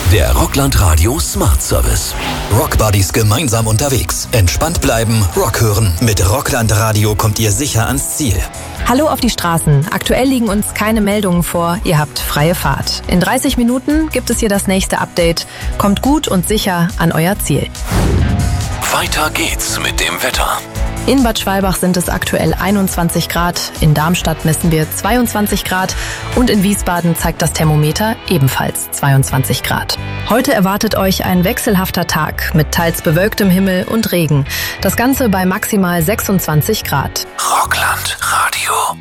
Der Rockland Radio Smart Service. Rockbuddies gemeinsam unterwegs. Entspannt bleiben, Rock hören. Mit Rockland Radio kommt ihr sicher ans Ziel. Hallo auf die Straßen. Aktuell liegen uns keine Meldungen vor. Ihr habt freie Fahrt. In 30 Minuten gibt es hier das nächste Update. Kommt gut und sicher an euer Ziel. Weiter geht's mit dem Wetter. In Bad Schwalbach sind es aktuell 21 Grad, in Darmstadt messen wir 22 Grad und in Wiesbaden zeigt das Thermometer ebenfalls 22 Grad. Heute erwartet euch ein wechselhafter Tag mit teils bewölktem Himmel und Regen. Das Ganze bei maximal 26 Grad. Rockland Radio.